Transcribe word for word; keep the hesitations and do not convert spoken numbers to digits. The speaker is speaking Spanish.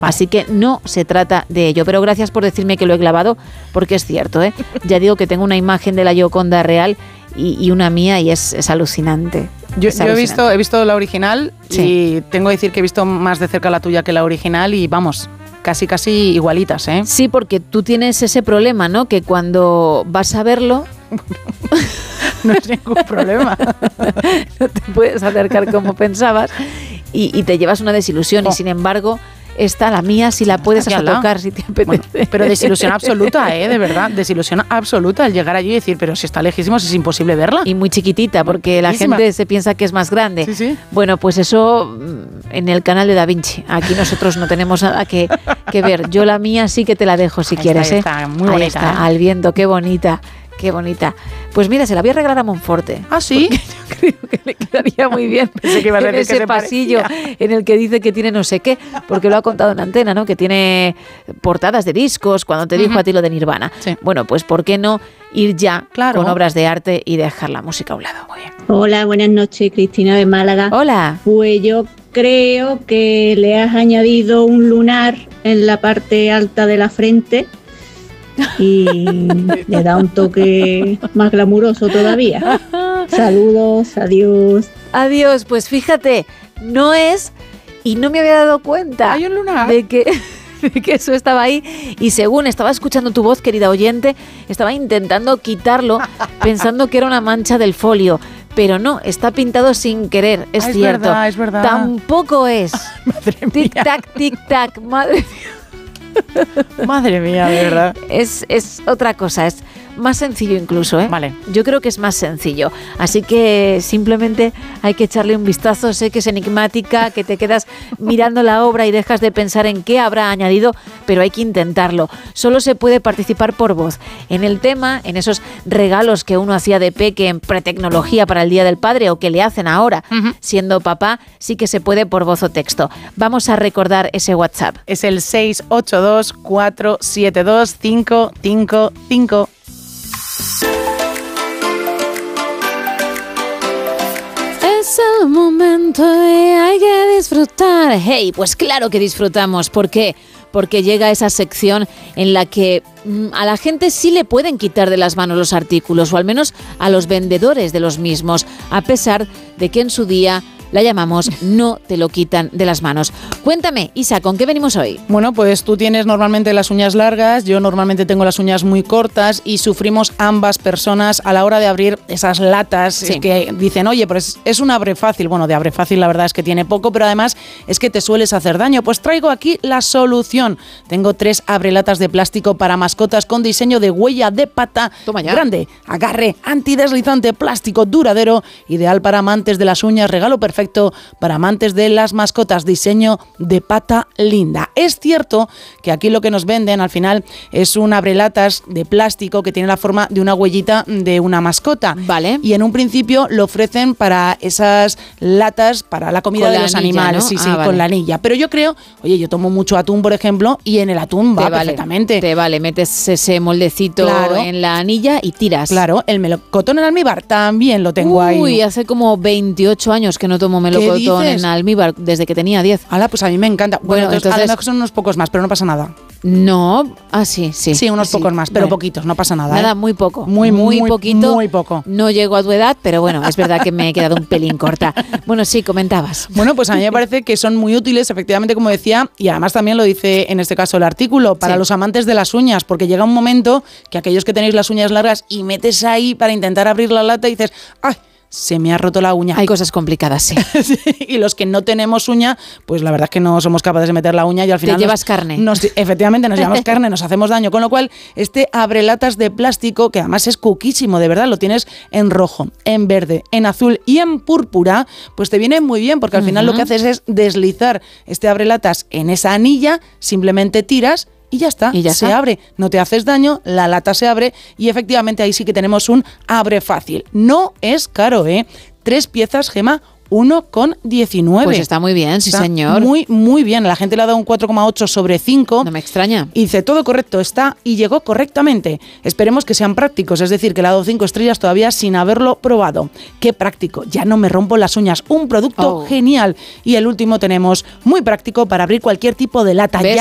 Así que no se trata de ello. Pero gracias por decirme que lo he clavado, porque es cierto, ¿eh? Ya digo que tengo una imagen de la Gioconda real y, y una mía y es, es alucinante. Yo, es yo alucinante. he visto, he visto la original sí. y tengo que decir que he visto más de cerca la tuya que la original y vamos, casi casi igualitas, ¿eh? Sí, porque tú tienes ese problema, ¿no? Que cuando vas a verlo... No es ningún problema. No te puedes acercar como pensabas y, y te llevas una desilusión. Oh. Y sin embargo, esta, la mía, si la puedes hasta tocar si te apetece. Bueno, pero desilusión absoluta, ¿eh? De verdad, desilusión absoluta al llegar allí y decir, pero si está lejísimos es imposible verla. Y muy chiquitita, porque la gente se piensa que es más grande. Sí, sí. Bueno, pues eso en el canal de Da Vinci. Aquí nosotros no tenemos nada que, que ver. Yo la mía sí que te la dejo si ahí quieres, está, ¿eh? Está, muy bonita. Ahí está, ¿eh? al viento, qué bonita. Qué bonita. Pues mira, se la voy a regalar a Monforte. ¿Ah, sí? Yo creo que le quedaría muy bien Pensé que ibas a en decir ese que pasillo parecía. en el que dice que tiene no sé qué, porque lo ha contado en antena, ¿no? Que tiene portadas de discos, cuando te dijo uh-huh. a ti lo de Nirvana. Sí. Bueno, pues ¿por qué no ir ya claro. con obras de arte y dejar la música a un lado? Muy bien. Hola, buenas noches, Cristina de Málaga. Hola. Pues yo creo que le has añadido un lunar en la parte alta de la frente y le da un toque más glamuroso todavía. Saludos, adiós. Adiós, pues fíjate, no es, y no me había dado cuenta Hay un lunar. de que, de que eso estaba ahí, y según estaba escuchando tu voz, querida oyente, estaba intentando quitarlo pensando que era una mancha del folio. Pero no, está pintado sin querer, es ah, cierto. Es verdad, es verdad. Tampoco es. Madre mía. Tic-tac, tic-tac, madre mía. Madre mía, de verdad. Es, es otra cosa, es más sencillo incluso, ¿eh? Vale. Yo creo que es más sencillo. Así que simplemente hay que echarle un vistazo. Sé que es enigmática, que te quedas mirando la obra y dejas de pensar en qué habrá añadido, pero hay que intentarlo. Solo se puede participar por voz. En el tema, en esos regalos que uno hacía de peque en pretecnología para el Día del Padre o que le hacen ahora, uh-huh. siendo papá, sí que se puede por voz o texto. Vamos a recordar ese WhatsApp. Es el seis ocho dos, cuatro siete dos, cinco cinco cinco. Es el momento y hay que disfrutar. Hey, pues claro que disfrutamos. ¿Por qué? Porque llega esa sección en la que mmm, a la gente sí le pueden quitar de las manos los artículos, o al menos a los vendedores de los mismos, a pesar de que en su día la llamamos no te lo quitan de las manos. Cuéntame, Isa, ¿con qué venimos hoy? Bueno, pues tú tienes normalmente las uñas largas, yo normalmente tengo las uñas muy cortas y sufrimos ambas personas a la hora de abrir esas latas sí. que dicen, oye, pues es un abre fácil. Bueno, de abre fácil la verdad es que tiene poco, pero además es que te sueles hacer daño. Pues traigo aquí la solución. Tengo tres abrelatas de plástico para mascotas con diseño de huella de pata grande, agarre, antideslizante, plástico duradero, ideal para amantes de las uñas, regalo perfecto para amantes de las mascotas, diseño de pata linda. Es cierto que aquí lo que nos venden al final es un abrelatas de plástico que tiene la forma de una huellita de una mascota. Vale. Y en un principio lo ofrecen para esas latas para la comida con de la los anilla, animales, ¿no? sí, sí, ah, vale. con la anilla. Pero yo creo, oye, yo tomo mucho atún, por ejemplo, y en el atún va te vale, perfectamente. Te vale, metes ese moldecito claro. en la anilla y tiras. Claro, el melocotón en almíbar también lo tengo Uy, ahí. Uy, hace como veintiocho años que no tomo melocotón en almíbar, desde que tenía diez. Hala, pues a mí me encanta. Bueno, bueno entonces, entonces además son unos pocos más, pero no pasa nada. No, ah, sí, sí. Sí, unos sí. pocos más, pero bueno. poquitos, no pasa nada. Nada, ¿eh? muy poco. Muy, muy, muy poquito. Muy poco. No llego a tu edad, pero bueno, es verdad que me he quedado un pelín corta. Bueno, sí, comentabas. Bueno, pues a mí me parece que son muy útiles, efectivamente, como decía, y además también lo dice en este caso el artículo, para sí. los amantes de las uñas, porque llega un momento que aquellos que tenéis las uñas largas y metes ahí para intentar abrir la lata y dices, ¡ay! Se me ha roto la uña. Hay cosas complicadas, sí. sí. Y los que no tenemos uña, pues la verdad es que no somos capaces de meter la uña y al final... Te llevas nos, carne. Nos, efectivamente, nos llevamos carne, nos hacemos daño. Con lo cual, este abrelatas de plástico, que además es cuquísimo, de verdad, lo tienes en rojo, en verde, en azul y en púrpura, pues te viene muy bien, porque al uh-huh. final lo que haces es deslizar este abrelatas en esa anilla, simplemente tiras y ya está, y ya se está. abre, no te haces daño, la lata se abre y efectivamente ahí sí que tenemos un abre fácil. No es caro, ¿eh? Tres piezas, Gema, uno coma diecinueve. Pues está muy bien, sí está señor. Muy, muy bien. La gente le ha dado un cuatro coma ocho sobre cinco. No me extraña. Y dice, todo correcto está y llegó correctamente. Esperemos que sean prácticos, es decir, que le ha dado cinco estrellas todavía sin haberlo probado. Qué práctico, ya no me rompo las uñas. Un producto oh. genial. Y el último tenemos muy práctico para abrir cualquier tipo de lata. ¿Ves?